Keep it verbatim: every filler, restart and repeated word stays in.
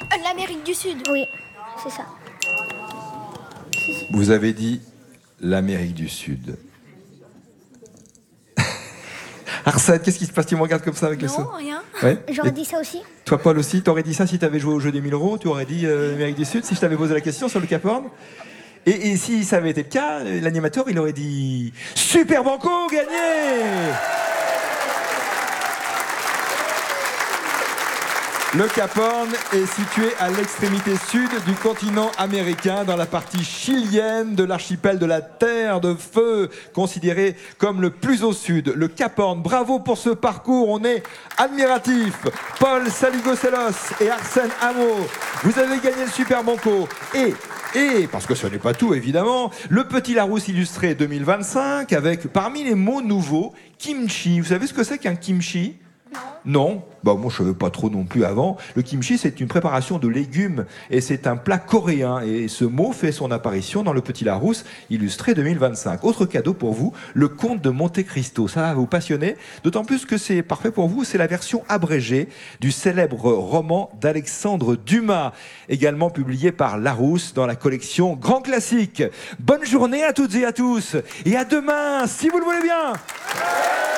Euh, L'Amérique du Sud. Oui, c'est ça. Vous avez dit l'Amérique du Sud. Arsène, qu'est-ce qui se passe? Tu me regardes comme ça avec le Non, son? rien. Ouais. J'aurais Et dit ça aussi. toi, Paul aussi, t'aurais dit ça si t'avais joué au jeu des mille euros? Tu aurais dit euh, l'Amérique du Sud si je t'avais posé la question sur le Cap Horn? Et, et si ça avait été le cas, l'animateur, il aurait dit Super Banco, gagné! Le Cap Horn est situé à l'extrémité sud du continent américain, dans la partie chilienne de l'archipel de la Terre de Feu, considéré comme le plus au sud. Le Cap Horn, bravo pour ce parcours, on est admiratif. Paul Saligoselos et Arsène Hameau, vous avez gagné le Super Banco. Et... Et, parce que ce n'est pas tout évidemment, le Petit Larousse illustré deux mille vingt-cinq avec parmi les mots nouveaux, kimchi. Vous savez ce que c'est qu'un kimchi? Non. Bah, moi, je ne savais pas trop non plus avant. Le kimchi, c'est une préparation de légumes et c'est un plat coréen. Et ce mot fait son apparition dans le Petit Larousse illustré deux mille vingt-cinq. Autre cadeau pour vous, le Comte de Monte Cristo. Ça va vous passionner, d'autant plus que c'est parfait pour vous. C'est la version abrégée du célèbre roman d'Alexandre Dumas, également publié par Larousse dans la collection Grand Classique. Bonne journée à toutes et à tous et à demain, si vous le voulez bien.